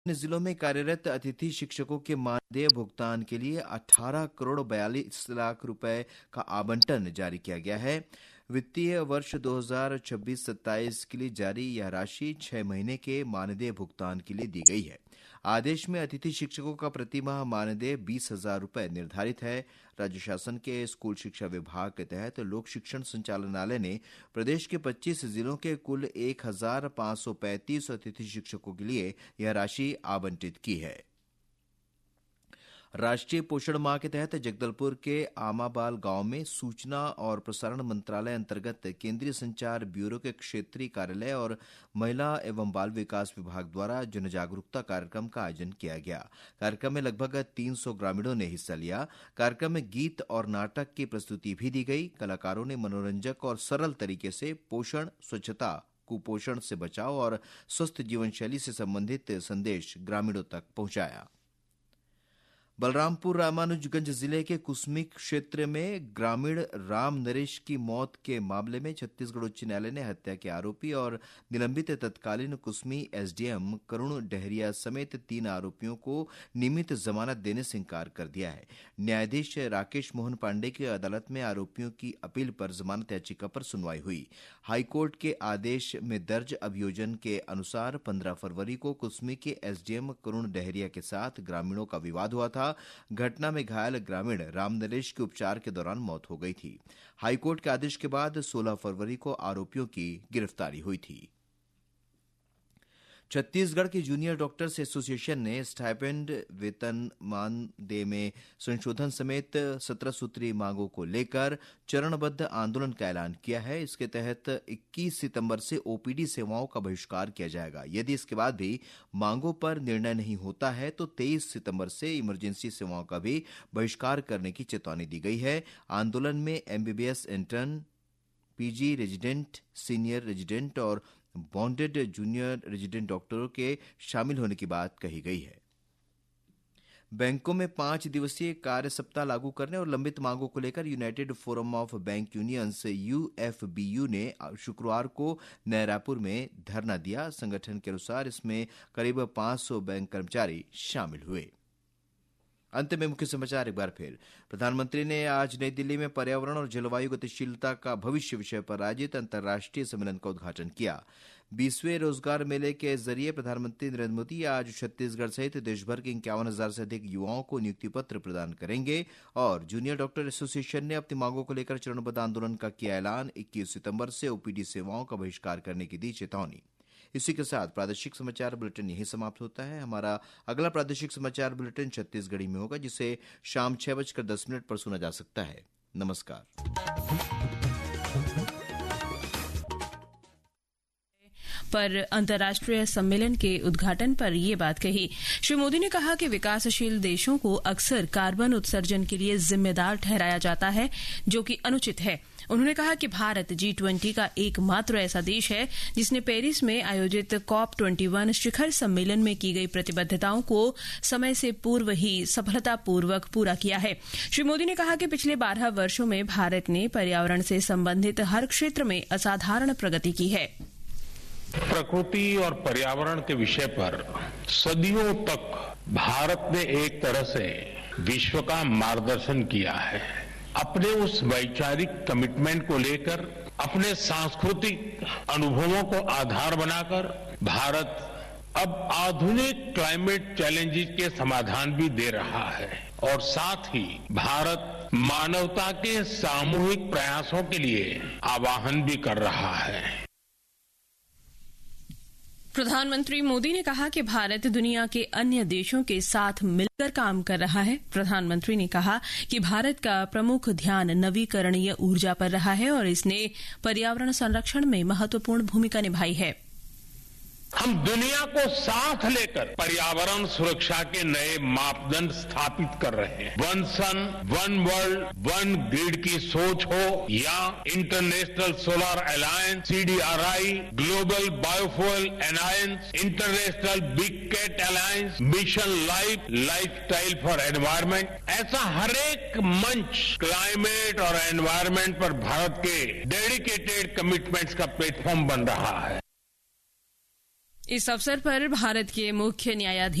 जिलों में कार्यरत अतिथि शिक्षकों के मानदेय भुगतान के लिए 18 करोड़ 42 लाख रुपए का आवंटन जारी किया गया है। वित्तीय वर्ष 2026-27 के लिए जारी यह राशि 6 महीने के मानदेय भुगतान के लिए दी गई है। आदेश में अतिथि शिक्षकों का प्रतिमाह मानदेय 20,000 रुपए निर्धारित है। राज्य शासन के स्कूल शिक्षा विभाग के तहत लोक शिक्षण संचालनालय ने प्रदेश के 25 जिलों के कुल 1,535 अतिथि शिक्षकों के लिए यह राशि आवंटित की है। राष्ट्रीय पोषण माह के तहत जगदलपुर के आमाबाल गांव में सूचना और प्रसारण मंत्रालय अंतर्गत केंद्रीय संचार ब्यूरो के क्षेत्रीय कार्यालय और महिला एवं बाल विकास विभाग द्वारा जन जागरूकता कार्यक्रम का आयोजन किया गया। कार्यक्रम में लगभग 300 ग्रामीणों ने हिस्सा लिया। कार्यक्रम में गीत और नाटक की प्रस्तुति भी दी गई। कलाकारों ने मनोरंजक और सरल तरीके से पोषण, स्वच्छता, कुपोषण से बचाव और स्वस्थ जीवन शैली से संबंधित संदेश ग्रामीणों तक पहुंचाया। बलरामपुर रामानुजगंज जिले के कुसमी क्षेत्र में ग्रामीण राम नरेश की मौत के मामले में छत्तीसगढ़ उच्च न्यायालय ने हत्या के आरोपी और निलंबित तत्कालीन कुसमी एसडीएम करुण डहरिया समेत 3 आरोपियों को नियमित जमानत देने से इंकार कर दिया है। न्यायाधीश राकेश मोहन पांडे की अदालत में आरोपियों की अपील पर जमानत याचिका पर सुनवाई हुई। हाईकोर्ट के आदेश में दर्ज अभियोजन के अनुसार 15 फरवरी को कुसमी के एसडीएम करुण डहरिया के साथ ग्रामीणों का विवाद हुआ था। घटना में घायल ग्रामीण राम नरेश के उपचार के दौरान मौत हो गई थी। हाईकोर्ट के आदेश के बाद 16 फरवरी को आरोपियों की गिरफ्तारी हुई थी। छत्तीसगढ़ के जूनियर डॉक्टर्स एसोसिएशन ने स्टाइपेंड, वेतन मानदेय में संशोधन समेत 17 सूत्रीय मांगों को लेकर चरणबद्ध आंदोलन का ऐलान किया है। इसके तहत 21 सितंबर से ओपीडी सेवाओं का बहिष्कार किया जाएगा। यदि इसके बाद भी मांगों पर निर्णय नहीं होता है तो 23 सितंबर से इमरजेंसी सेवाओं का भी बहिष्कार करने की चेतावनी दी गई है। आंदोलन में MBBS intern, PG resident, senior resident और बॉन्डेड जूनियर रेजिडेंट डॉक्टरों के शामिल होने की बात कही गई है। बैंकों में 5 दिवसीय कार्य सप्ताह लागू करने और लंबित मांगों को लेकर United forum of bank unions UFBU ने शुक्रवार को नया रायपुर में धरना दिया। संगठन के अनुसार इसमें करीब 500 बैंक कर्मचारी शामिल हुए। अंत में मुख्य समाचार एक बार फिर। प्रधानमंत्री ने आज नई दिल्ली में पर्यावरण और जलवायु गतिशीलता का भविष्य विषय पर आयोजित अंतर्राष्ट्रीय सम्मेलन का उद्घाटन किया। 20वें रोजगार मेले के जरिए प्रधानमंत्री नरेंद्र मोदी आज छत्तीसगढ़ सहित देशभर के 51,000 से अधिक युवाओं को नियुक्ति पत्र प्रदान करेंगे। और जूनियर डॉक्टर एसोसिएशन ने अपनी मांगों को लेकर चरणबद्ध आंदोलन का किया ऐलान। 21 सितंबर से ओपीडी सेवाओं का बहिष्कार करने की दी चेतावनी। इसी के साथ प्रादेशिक समाचार बुलेटिन यही समाप्त होता है। हमारा अगला प्रादेशिक समाचार बुलेटिन छत्तीसगढ़ी में होगा, जिसे शाम 6:10 पर सुना जा सकता है। नमस्कार। पर अंतर्राष्ट्रीय सम्मेलन के उद्घाटन पर ये बात कही। श्री मोदी ने कहा कि विकासशील देशों को अक्सर कार्बन उत्सर्जन के लिए जिम्मेदार ठहराया जाता है, जो कि अनुचित है। उन्होंने कहा कि भारत G20 का एकमात्र ऐसा देश है जिसने पेरिस में आयोजित COP21 शिखर सम्मेलन में की गई प्रतिबद्धताओं को समय से पूर्व ही सफलतापूर्वक पूरा किया है। श्री मोदी ने कहा कि पिछले 12 वर्षों में भारत ने पर्यावरण से संबंधित हर क्षेत्र में असाधारण प्रगति की है। प्रकृति और पर्यावरण के विषय पर सदियों तक भारत ने एक तरह से विश्व का मार्गदर्शन किया है। अपने उस वैचारिक कमिटमेंट को लेकर, अपने सांस्कृतिक अनुभवों को आधार बनाकर भारत अब आधुनिक क्लाइमेट चैलेंजेस के समाधान भी दे रहा है और साथ ही भारत मानवता के सामूहिक प्रयासों के लिए आह्वान भी कर रहा है। प्रधानमंत्री मोदी ने कहा कि भारत दुनिया के अन्य देशों के साथ मिलकर काम कर रहा है। प्रधानमंत्री ने कहा कि भारत का प्रमुख ध्यान नवीकरणीय ऊर्जा पर रहा है और इसने पर्यावरण संरक्षण में महत्वपूर्ण भूमिका निभाई है। हम दुनिया को साथ लेकर पर्यावरण सुरक्षा के नए मापदंड स्थापित कर रहे हैं। वन सन, वन वर्ल्ड, वन ग्रिड की सोच हो या international solar alliance, CDRI, global biofuel alliance, international big cat alliance, mission life, lifestyle for environment, ऐसा हर एक मंच क्लाइमेट और एनवायरमेंट पर भारत के डेडिकेटेड कमिटमेंट्स का प्लेटफॉर्म बन रहा है। इस अवसर पर भारत के मुख्य न्यायाधीश